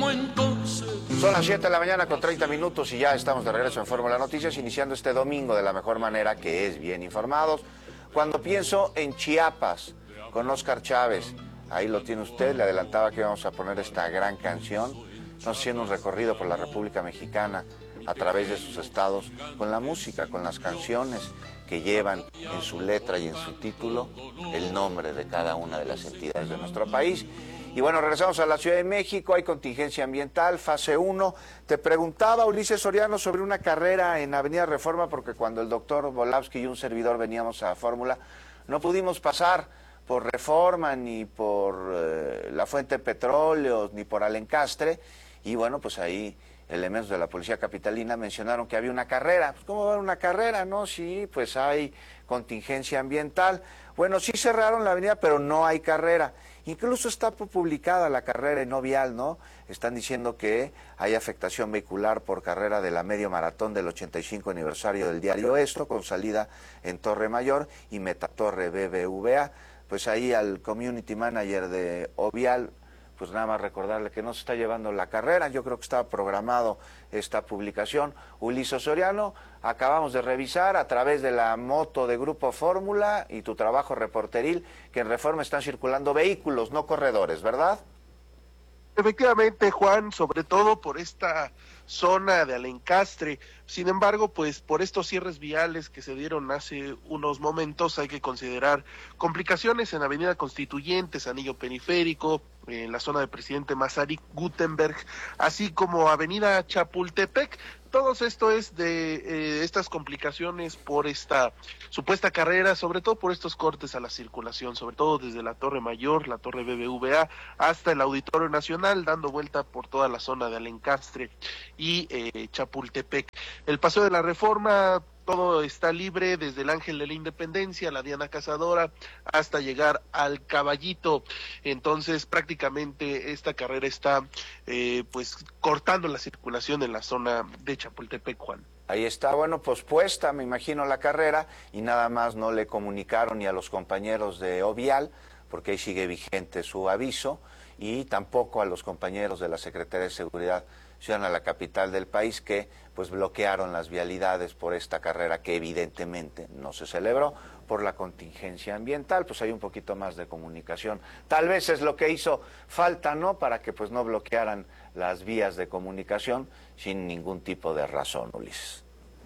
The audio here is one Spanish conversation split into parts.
Son las 7 de la mañana con 30 minutos y ya estamos de regreso en Fórmula Noticias, iniciando este domingo de la mejor manera, que es bien informados. Cuando pienso en Chiapas, con Óscar Chávez, ahí lo tiene usted, le adelantaba que íbamos a poner esta gran canción. Estamos haciendo un recorrido por la República Mexicana a través de sus estados, con la música, con las canciones que llevan en su letra y en su título el nombre de cada una de las entidades de nuestro país. Y bueno, regresamos a la Ciudad de México, hay contingencia ambiental, fase 1. Te preguntaba, Ulises Soriano, sobre una carrera en Avenida Reforma, porque cuando el doctor Volavsky y un servidor veníamos a Fórmula, no pudimos pasar por Reforma, ni por la Fuente de Petróleos, ni por Alencastre, y bueno, pues ahí elementos de la Policía Capitalina mencionaron que había una carrera. Pues, ¿cómo va a haber una carrera, no? Sí, pues hay contingencia ambiental. Bueno, sí cerraron la avenida, pero no hay carrera. Incluso está publicada la carrera en no vial, ¿no? Están diciendo que hay afectación vehicular por carrera de la medio maratón del 85 aniversario del diario Esto, con salida en Torre Mayor y Metatorre BBVA. Pues ahí al community manager de Ovial, pues nada más recordarle que no se está llevando la carrera. Yo creo que estaba programado esta publicación. Ulises Soriano, acabamos de revisar a través de la moto de Grupo Fórmula y tu trabajo reporteril que en Reforma están circulando vehículos, no corredores, ¿verdad? Efectivamente, Juan, sobre todo por esta zona de Alencastre. Sin embargo, pues por estos cierres viales que se dieron hace unos momentos, hay que considerar complicaciones en Avenida Constituyentes, Anillo Periférico, en la zona de Presidente Masaryk Gutenberg, así como Avenida Chapultepec. Todo esto es de estas complicaciones por esta supuesta carrera, sobre todo por estos cortes a la circulación, sobre todo desde la Torre Mayor, la Torre BBVA, hasta el Auditorio Nacional, dando vuelta por toda la zona de Alencastre y Chapultepec. El Paseo de la Reforma, todo está libre desde el Ángel de la Independencia, la Diana Cazadora, hasta llegar al Caballito. Entonces, prácticamente esta carrera está pues cortando la circulación en la zona de Chapultepec, Juan. Ahí está, bueno, pospuesta, me imagino, la carrera, y nada más no le comunicaron ni a los compañeros de Ovial, porque ahí sigue vigente su aviso, y tampoco a los compañeros de la Secretaría de Seguridad Ciudadana de la capital del país, que pues bloquearon las vialidades por esta carrera que evidentemente no se celebró por la contingencia ambiental. Pues hay un poquito más de comunicación. Tal vez es lo que hizo falta, ¿no? Para que pues no bloquearan las vías de comunicación sin ningún tipo de razón, Ulises.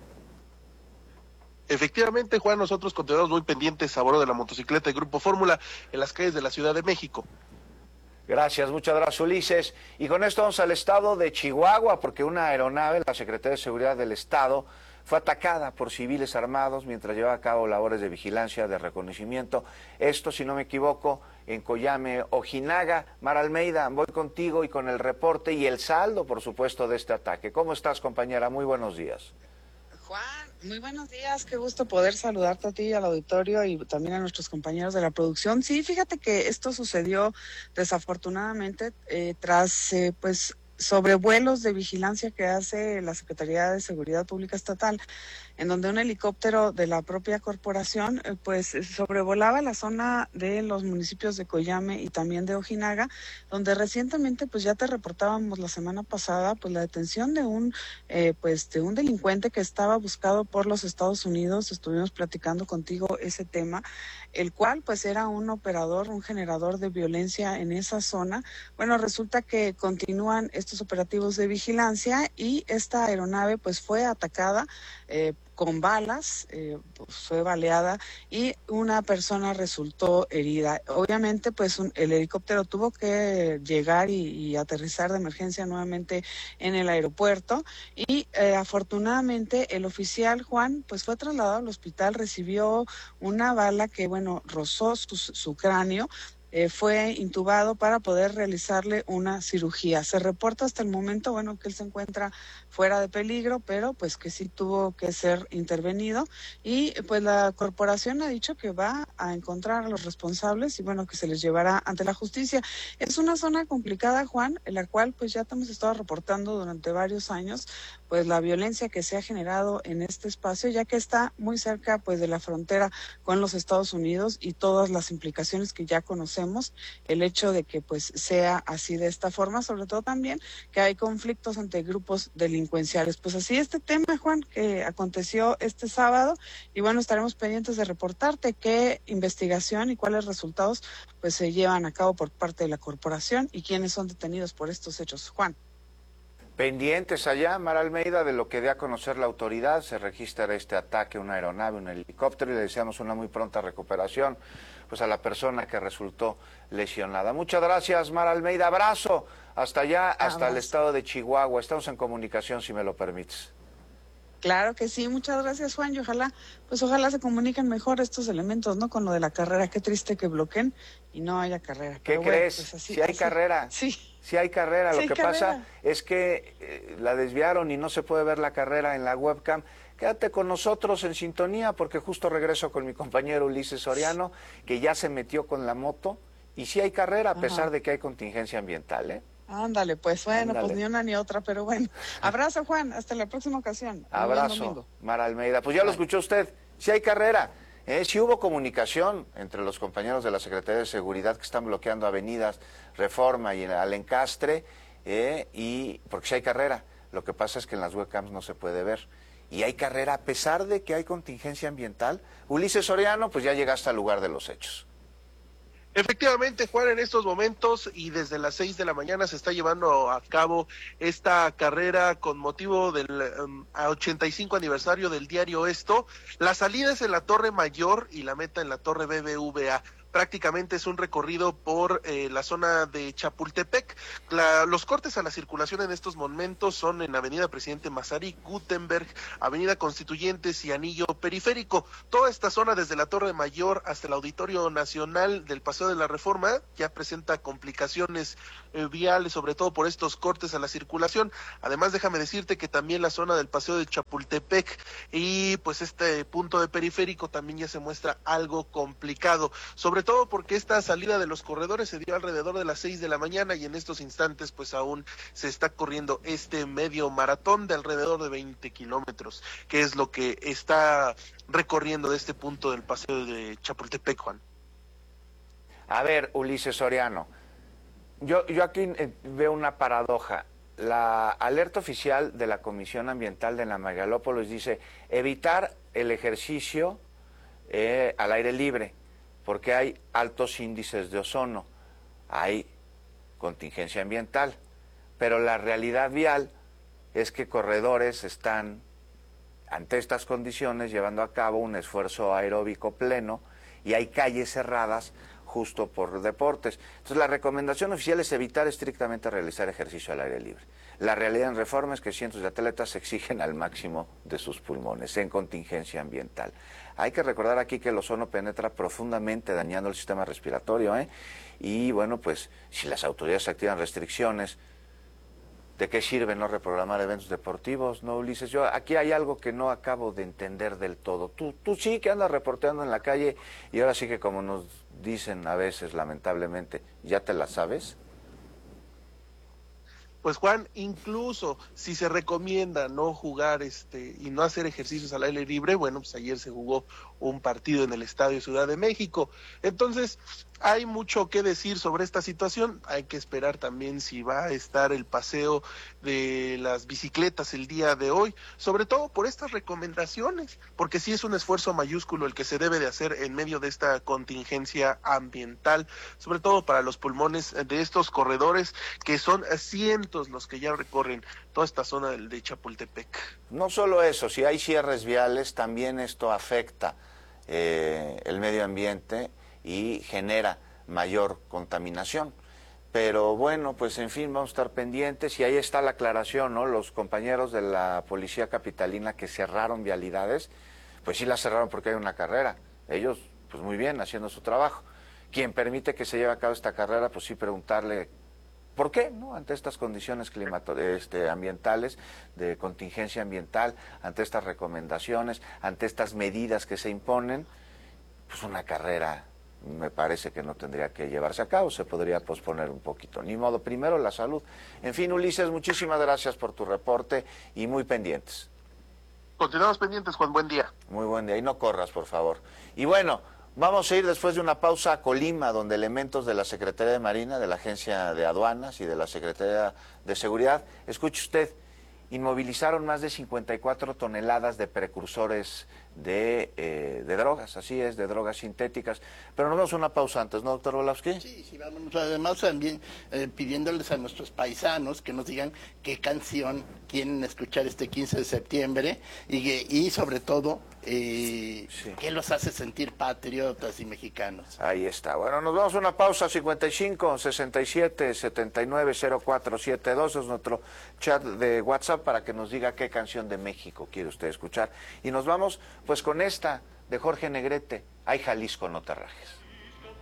Efectivamente, Juan, nosotros continuamos muy pendientes a bordo de la motocicleta de Grupo Fórmula en las calles de la Ciudad de México. Gracias, muchas gracias, Ulises. Y con esto vamos al estado de Chihuahua, porque una aeronave, la Secretaría de Seguridad del Estado, fue atacada por civiles armados mientras llevaba a cabo labores de vigilancia, de reconocimiento. Esto, si no me equivoco, en Coyame, Ojinaga. Mara Almeida, voy contigo y con el reporte y el saldo, por supuesto, de este ataque. ¿Cómo estás, compañera? Muy buenos días. Juan, muy buenos días, qué gusto poder saludarte a ti y al auditorio y también a nuestros compañeros de la producción. Sí, fíjate que esto sucedió desafortunadamente tras pues sobrevuelos de vigilancia que hace la Secretaría de Seguridad Pública Estatal, en donde un helicóptero de la propia corporación pues sobrevolaba la zona de los municipios de Coyame y también de Ojinaga, donde recientemente pues ya te reportábamos la semana pasada pues la detención de un delincuente que estaba buscado por los Estados Unidos. Estuvimos platicando contigo ese tema, el cual pues era un operador, un generador de violencia en esa zona. Bueno, resulta que continúan estos operativos de vigilancia y esta aeronave pues fue atacada con balas, pues fue baleada y una persona resultó herida. Obviamente pues el helicóptero tuvo que llegar y aterrizar de emergencia nuevamente en el aeropuerto y afortunadamente el oficial Juan pues fue trasladado al hospital, recibió una bala que rozó su cráneo. Fue intubado para poder realizarle una cirugía. Se reporta hasta el momento, que él se encuentra fuera de peligro, pero pues que sí tuvo que ser intervenido y pues la corporación ha dicho que va a encontrar a los responsables y que se les llevará ante la justicia. Es una zona complicada, Juan, en la cual pues ya te hemos estado reportando durante varios años pues la violencia que se ha generado en este espacio, ya que está muy cerca pues de la frontera con los Estados Unidos y todas las implicaciones que ya conocemos desconocemos el hecho de que pues sea así de esta forma, sobre todo también que hay conflictos entre grupos delincuenciales. Pues así este tema, Juan, que aconteció este sábado, y bueno, estaremos pendientes de reportarte qué investigación y cuáles resultados pues se llevan a cabo por parte de la corporación y quiénes son detenidos por estos hechos, Juan. Pendientes allá, Mara Almeida, de lo que dé a conocer la autoridad. Se registra este ataque, una aeronave, un helicóptero, y le deseamos una muy pronta recuperación pues a la persona que resultó lesionada. Muchas gracias, Mara Almeida. Abrazo hasta allá, hasta el estado de Chihuahua. Estamos en comunicación, si me lo permites. Claro que sí, muchas gracias, Juan, y ojalá se comuniquen mejor estos elementos, ¿no? Con lo de la carrera, qué triste que bloqueen y no haya carrera. ¿Qué crees? Pues así, si hay carrera. Sí. Si hay carrera, sí, lo que pasa es que la desviaron y no se puede ver la carrera en la webcam. Quédate con nosotros en sintonía, porque justo regreso con mi compañero Ulises Soriano, que ya se metió con la moto, y sí hay carrera, a pesar de que hay contingencia ambiental, ¿eh? Ándale, pues bueno, pues ni una ni otra, pero bueno. Abrazo, Juan, hasta la próxima ocasión. Abrazo, Mara Almeida. Pues ya lo escuchó usted, si hay carrera, si hubo comunicación entre los compañeros de la Secretaría de Seguridad que están bloqueando avenidas Reforma y al Encastre, y porque si hay carrera, lo que pasa es que en las webcams no se puede ver. Y hay carrera a pesar de que hay contingencia ambiental. Ulises Soriano, pues ya llegaste al lugar de los hechos. Efectivamente, Juan, en estos momentos y desde las 6 de la mañana se está llevando a cabo esta carrera con motivo del 85 aniversario del diario Esto. La salida es en la Torre Mayor y la meta en la Torre BBVA. Prácticamente es un recorrido por la zona de Chapultepec. Los cortes a la circulación en estos momentos son en Avenida Presidente Mazarik, Gutenberg, Avenida Constituyentes y Anillo Periférico. Toda esta zona desde la Torre Mayor hasta el Auditorio Nacional del Paseo de la Reforma ya presenta complicaciones viales, sobre todo por estos cortes a la circulación. Además, déjame decirte que también la zona del Paseo de Chapultepec y pues este punto de periférico también ya se muestra algo complicado, sobre todo porque esta salida de los corredores se dio alrededor de las 6 de la mañana y en estos instantes pues aún se está corriendo este medio maratón de alrededor de 20 kilómetros, que es lo que está recorriendo de este punto del Paseo de Chapultepec, Juan. A ver, Ulises Soriano, yo aquí veo una paradoja. La alerta oficial de la Comisión Ambiental de la Megalópolis dice evitar el ejercicio al aire libre, porque hay altos índices de ozono, hay contingencia ambiental, pero la realidad vial es que corredores están, ante estas condiciones, llevando a cabo un esfuerzo aeróbico pleno y hay calles cerradas justo por deportes. Entonces la recomendación oficial es evitar estrictamente realizar ejercicio al aire libre. La realidad en Reforma es que cientos de atletas se exigen al máximo de sus pulmones en contingencia ambiental. Hay que recordar aquí que el ozono penetra profundamente dañando el sistema respiratorio, y bueno, pues si las autoridades activan restricciones, ¿de qué sirve no reprogramar eventos deportivos, no, Ulises? Yo aquí hay algo que no acabo de entender del todo. Tú sí que andas reporteando en la calle y ahora sí que como nos dicen a veces, lamentablemente, ¿ya te la sabes? Pues Juan, incluso si se recomienda no jugar y no hacer ejercicios al aire libre, bueno, pues ayer se jugó un partido en el Estadio Ciudad de México. Entonces, hay mucho que decir sobre esta situación. Hay que esperar también si va a estar el paseo de las bicicletas el día de hoy, sobre todo por estas recomendaciones, porque sí es un esfuerzo mayúsculo el que se debe de hacer en medio de esta contingencia ambiental, sobre todo para los pulmones de estos corredores, que son cientos los que ya recorren toda esta zona de Chapultepec. No solo eso, si hay cierres viales, también esto afecta el medio ambiente y genera mayor contaminación. Pero bueno, pues en fin, vamos a estar pendientes y ahí está la aclaración, ¿no? Los compañeros de la Policía Capitalina que cerraron vialidades, pues sí las cerraron porque hay una carrera. Ellos, pues muy bien, haciendo su trabajo. Quien permite que se lleve a cabo esta carrera, pues sí preguntarle ¿por qué, no? Ante estas condiciones ambientales, de contingencia ambiental, ante estas recomendaciones, ante estas medidas que se imponen, pues una carrera me parece que no tendría que llevarse a cabo, se podría posponer un poquito. Ni modo, primero la salud. En fin, Ulises, muchísimas gracias por tu reporte y muy pendientes. Continuamos pendientes, Juan, buen día. Muy buen día, y no corras, por favor. Y bueno, Vamos a ir después de una pausa a Colima, donde elementos de la Secretaría de Marina, de la Agencia de Aduanas y de la Secretaría de Seguridad, escuche usted, inmovilizaron más de 54 toneladas de precursores de drogas, así es, de drogas sintéticas. Pero nos vamos a una pausa antes, ¿no, doctor Volowski? Sí, vámonos. Además también pidiéndoles a nuestros paisanos que nos digan qué canción quieren escuchar este 15 de septiembre y sobre todo, qué los hace sentir patriotas y mexicanos. Ahí está. Bueno, nos vamos a una pausa. 55 67 79 0472 es nuestro chat de WhatsApp para que nos diga qué canción de México quiere usted escuchar. Y nos vamos pues con esta de Jorge Negrete, Ay Jalisco, no te rajes.